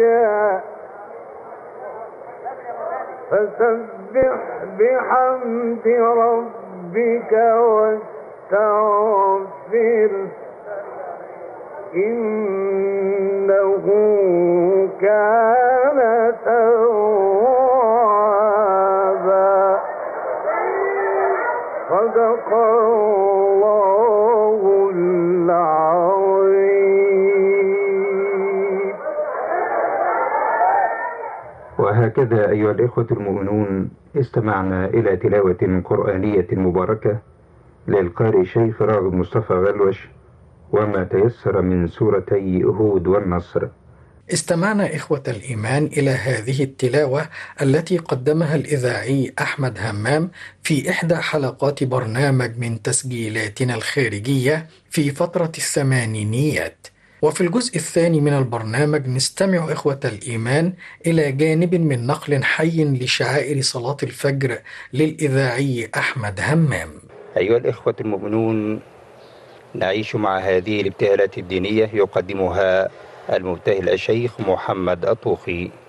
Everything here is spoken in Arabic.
فسبح بحمد ربك واستغفره إنه كان توابا. صدق الله العظيم. وهكذا أيها الإخوة المؤمنون استمعنا إلى تلاوة قرآنية مباركة للقارئ الشيخ راغب مصطفى غلوش وما تيسر من سورتي هود والنصر. استمعنا إخوة الإيمان إلى هذه التلاوة التي قدمها الإذاعي أحمد همام في إحدى حلقات برنامج من تسجيلاتنا الخارجية في فترة الثمانينيات. وفي الجزء الثاني من البرنامج نستمع إخوة الإيمان إلى جانب من نقل حي لشعائر صلاة الفجر للإذاعي أحمد همام. أيها الإخوة المؤمنون، نعيش مع هذه الابتهالات الدينية يقدمها المبتهل الشيخ محمد الطوخي.